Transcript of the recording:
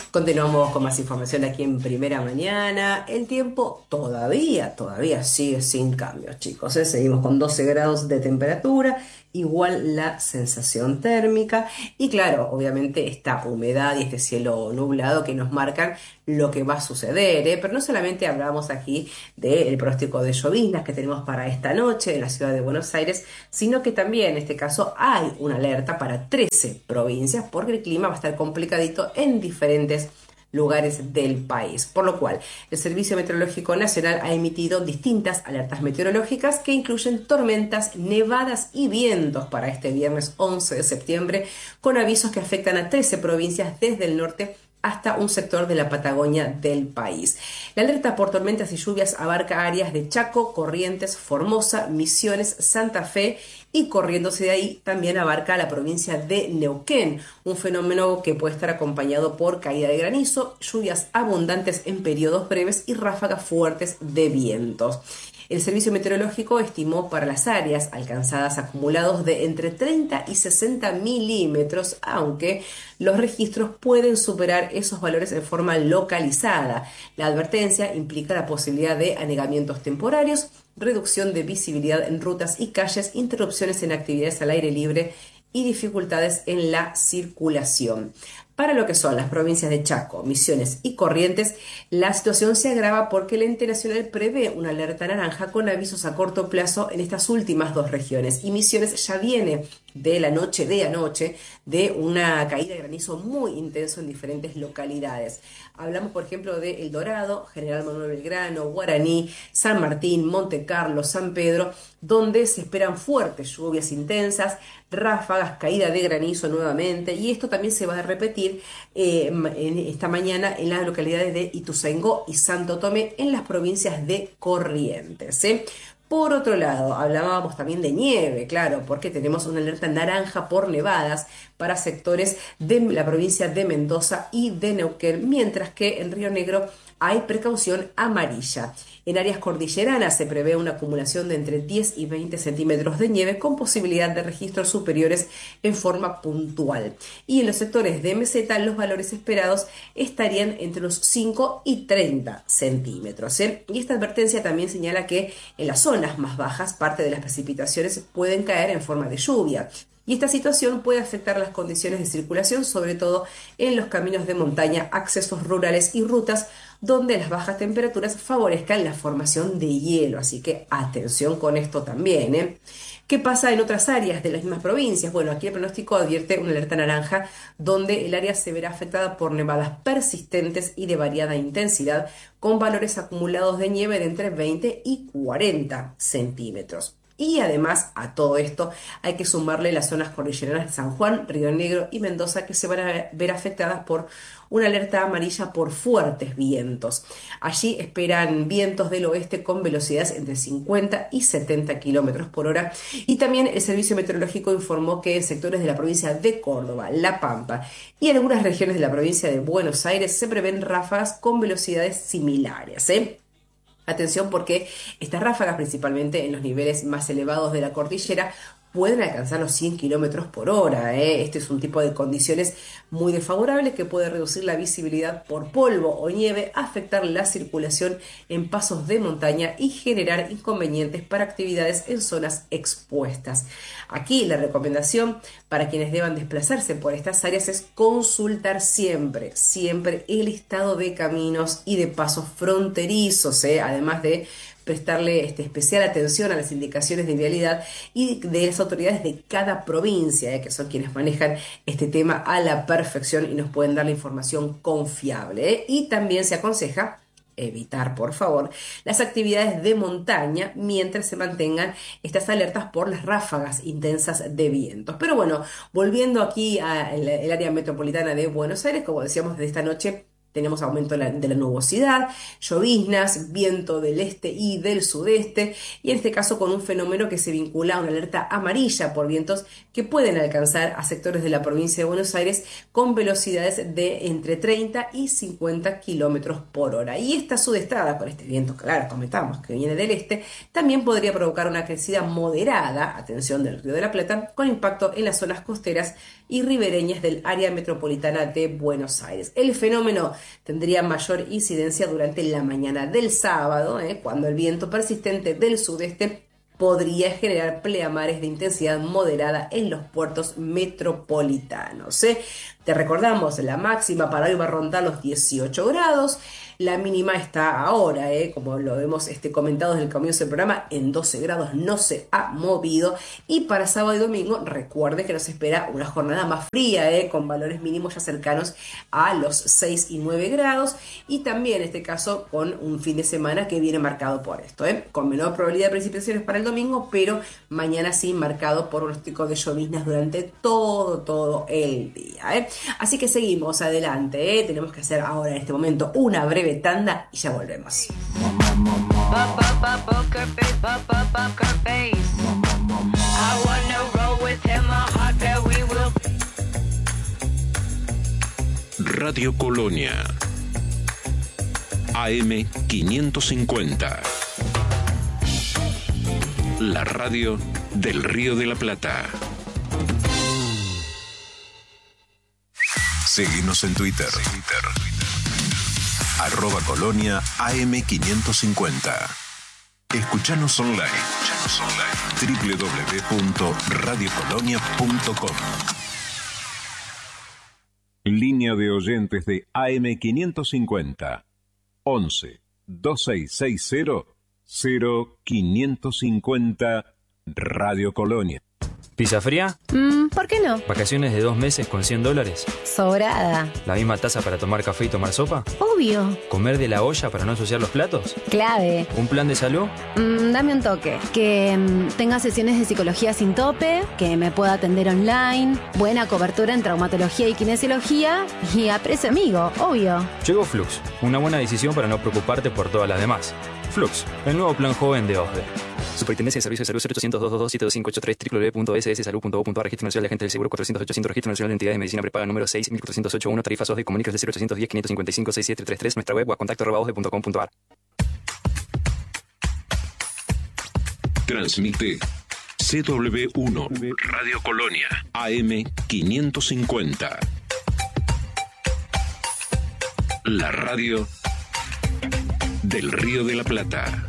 Continuamos con más información aquí en Primera Mañana. El tiempo todavía sigue sin cambios, chicos, ¿eh? Seguimos con 12 grados de temperatura, igual la sensación térmica y claro, obviamente esta humedad y este cielo nublado que nos marcan lo que va a suceder, ¿eh? Pero no solamente hablamos aquí del pronóstico de lloviznas que tenemos para esta noche en la ciudad de Buenos Aires, sino que también en este caso hay una alerta para 13 provincias porque el clima va a estar complicadito en diferentes lugares del país. Por lo cual, el Servicio Meteorológico Nacional ha emitido distintas alertas meteorológicas que incluyen tormentas, nevadas y vientos para este viernes 11 de septiembre, con avisos que afectan a 13 provincias desde el norte hasta un sector de la Patagonia del país. La alerta por tormentas y lluvias abarca áreas de Chaco, Corrientes, Formosa, Misiones, Santa Fe y corriéndose de ahí también abarca la provincia de Neuquén, un fenómeno que puede estar acompañado por caída de granizo, lluvias abundantes en periodos breves y ráfagas fuertes de vientos. El Servicio Meteorológico estimó para las áreas alcanzadas acumulados de entre 30 y 60 milímetros, aunque los registros pueden superar esos valores en forma localizada. La advertencia implica la posibilidad de anegamientos temporarios, reducción de visibilidad en rutas y calles, interrupciones en actividades al aire libre y dificultades en la circulación. Para lo que son las provincias de Chaco, Misiones y Corrientes, la situación se agrava porque el ente nacional prevé una alerta naranja con avisos a corto plazo en estas últimas dos regiones. Y Misiones ya viene de la noche de anoche de una caída de granizo muy intenso en diferentes localidades. Hablamos, por ejemplo, de El Dorado, General Manuel Belgrano, Guaraní, San Martín, Monte Carlo, San Pedro, donde se esperan fuertes lluvias intensas, ráfagas, caída de granizo nuevamente, y esto también se va a repetir esta mañana en las localidades de Ituzaingó y Santo Tomé en las provincias de Corrientes, ¿eh? Por otro lado, hablábamos también de nieve, claro, porque tenemos una alerta naranja por nevadas para sectores de la provincia de Mendoza y de Neuquén, mientras que en Río Negro hay precaución amarilla. En áreas cordilleranas se prevé una acumulación de entre 10 y 20 centímetros de nieve con posibilidad de registros superiores en forma puntual. Y en los sectores de meseta los valores esperados estarían entre los 5 y 30 centímetros, ¿eh? Y esta advertencia también señala que en las zonas más bajas parte de las precipitaciones pueden caer en forma de lluvia. Y esta situación puede afectar las condiciones de circulación, sobre todo en los caminos de montaña, accesos rurales y rutas donde las bajas temperaturas favorezcan la formación de hielo. Así que atención con esto también, ¿eh? ¿Qué pasa en otras áreas de las mismas provincias? Bueno, aquí el pronóstico advierte una alerta naranja donde el área se verá afectada por nevadas persistentes y de variada intensidad, con valores acumulados de nieve de entre 20 y 40 centímetros. Y además a todo esto hay que sumarle las zonas cordilleranas de San Juan, Río Negro y Mendoza que se van a ver afectadas por una alerta amarilla por fuertes vientos. Allí esperan vientos del oeste con velocidades entre 50 y 70 kilómetros por hora. Y también el Servicio Meteorológico informó que en sectores de la provincia de Córdoba, La Pampa y algunas regiones de la provincia de Buenos Aires se prevén ráfagas con velocidades similares, ¿eh? Atención porque estas ráfagas, principalmente en los niveles más elevados de la cordillera, pueden alcanzar los 100 kilómetros por hora, ¿eh? Este es un tipo de condiciones muy desfavorables que puede reducir la visibilidad por polvo o nieve, afectar la circulación en pasos de montaña y generar inconvenientes para actividades en zonas expuestas. Aquí la recomendación para quienes deban desplazarse por estas áreas es consultar siempre el estado de caminos y de pasos fronterizos, ¿eh? Además de prestarle especial atención a las indicaciones de vialidad y de las autoridades de cada provincia, que son quienes manejan este tema a la perfección y nos pueden dar la información confiable, ¿eh? Y también se aconseja evitar, por favor, las actividades de montaña mientras se mantengan estas alertas por las ráfagas intensas de vientos. Pero bueno, volviendo aquí al área metropolitana de Buenos Aires, como decíamos, desde esta noche Tenemos aumento de la nubosidad, lloviznas, viento del este y del sudeste, y en este caso con un fenómeno que se vincula a una alerta amarilla por vientos que pueden alcanzar a sectores de la provincia de Buenos Aires con velocidades de entre 30 y 50 kilómetros por hora. Y esta sudestada, con este viento, claro, comentamos que viene del este, también podría provocar una crecida moderada, atención, del Río de la Plata, con impacto en las zonas costeras y ribereñas del área metropolitana de Buenos Aires. El fenómeno tendría mayor incidencia durante la mañana del sábado, cuando el viento persistente del sudeste podría generar pleamares de intensidad moderada en los puertos metropolitanos. Te recordamos, la máxima para hoy va a rondar los 18 grados, la mínima está ahora, como lo hemos comentado desde el comienzo del programa, en 12 grados, no se ha movido. Y para sábado y domingo, recuerde que nos espera una jornada más fría, con valores mínimos ya cercanos a los 6 y 9 grados, y también en este caso con un fin de semana que viene marcado por esto, con menor probabilidad de precipitaciones para el domingo, pero mañana sí marcado por pronóstico de lloviznas durante todo el día. Así que seguimos adelante, tenemos que hacer ahora en este momento una breve tanda y ya volvemos. Radio Colonia AM 550, la radio del Río de la Plata. Seguinos en Twitter. @Colonia AM550. Escuchanos online. www.radiocolonia.com. Línea de oyentes de AM550. 11 2660 0550 Radio Colonia. ¿Pizza fría? ¿Por qué no? ¿Vacaciones de 2 meses con $100? Sobrada. ¿La misma taza para tomar café y tomar sopa? Obvio. ¿Comer de la olla para no ensuciar los platos? Clave. ¿Un plan de salud? Dame un toque. Que tenga sesiones de psicología sin tope, que me pueda atender online, buena cobertura en traumatología y kinesiología y a precio amigo, obvio. Llegó Flux, una buena decisión para no preocuparte por todas las demás. Flux, el nuevo plan joven de OSDE. Superintendencia de Servicios de Salud 0800-222-72583 www.sssalud.gov.ar. Registro Nacional de Agentes del Seguro 400-800. Registro Nacional de Entidades de Medicina Prepaga número 6.408.1. Tarifas OSDE. Comuníquese al 0810-555-6733. Nuestra web o a contacto@osde.com.ar. Transmite CW1 Radio Colonia AM 550. La radio del Río de la Plata.